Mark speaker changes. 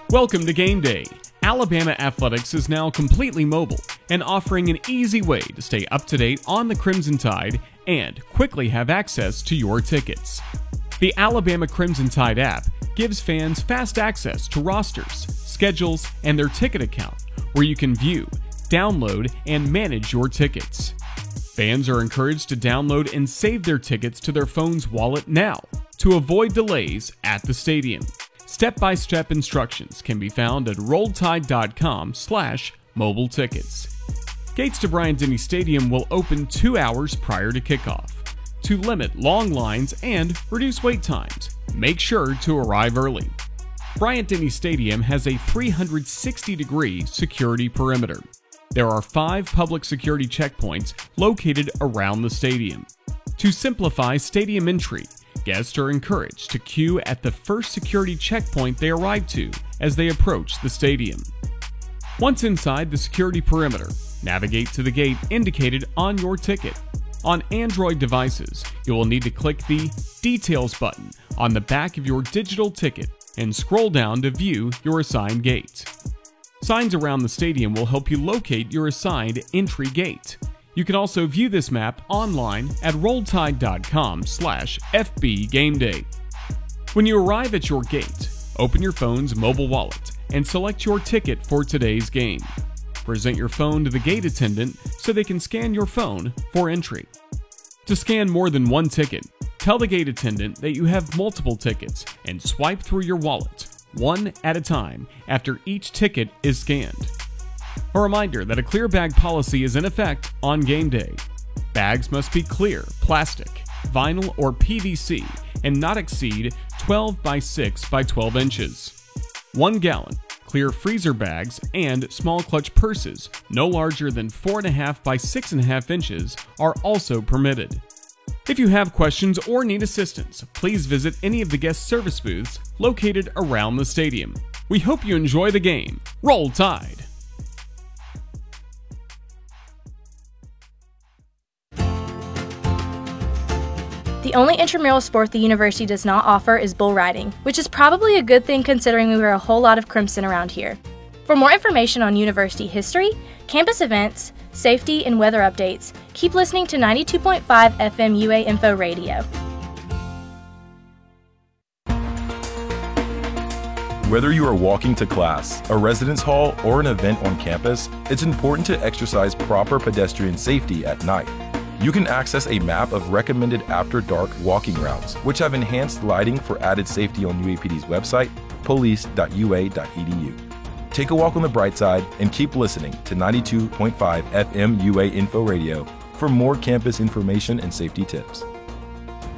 Speaker 1: Welcome to Game Day. Alabama Athletics is now completely mobile and offering an easy way to stay up to date on the Crimson Tide and quickly have access to your tickets. The Alabama Crimson Tide app gives fans fast access to rosters, schedules, and their ticket account, where you can view, download, and manage your tickets. Fans are encouraged to download and save their tickets to their phone's wallet now to avoid delays at the stadium. Step-by-step instructions can be found at rolltide.com/mobile tickets. Gates to Bryant-Denny Stadium will open 2 hours prior to kickoff. To limit long lines and reduce wait times, make sure to arrive early. Bryant-Denny Stadium has a 360-degree security perimeter. There are 5 public security checkpoints located around the stadium. To simplify stadium entry, guests are encouraged to queue at the first security checkpoint they arrive to as they approach the stadium. Once inside the security perimeter, navigate to the gate indicated on your ticket. On Android devices, you will need to click the Details button on the back of your digital ticket and scroll down to view your assigned gate. Signs around the stadium will help you locate your assigned entry gate. You can also view this map online at rolltide.com/FBGameDay. When you arrive at your gate, open your phone's mobile wallet and select your ticket for today's game. Present your phone to the gate attendant so they can scan your phone for entry. To scan more than one ticket, tell the gate attendant that you have multiple tickets and swipe through your wallet, one at a time, after each ticket is scanned. A reminder that a clear bag policy is in effect on game day. Bags must be clear, plastic, vinyl, or PVC and not exceed 12 by 6 by 12 inches. 1 gallon, clear freezer bags, and small clutch purses no larger than 4.5 by 6.5 inches are also permitted. If you have questions or need assistance, please visit any of the guest service booths located around the stadium. We hope you enjoy the game. Roll Tide!
Speaker 2: The only intramural sport the university does not offer is bull riding, which is probably a good thing considering we wear a whole lot of crimson around here. For more information on university history, campus events, safety, and weather updates, keep listening to 92.5 FM UA Info Radio.
Speaker 3: Whether you are walking to class, a residence hall, or an event on campus, it's important to exercise proper pedestrian safety at night. You can access a map of recommended after-dark walking routes, which have enhanced lighting for added safety on UAPD's website, police.ua.edu. Take a walk on the bright side and keep listening to 92.5 FM UA Info Radio for more campus information and safety tips.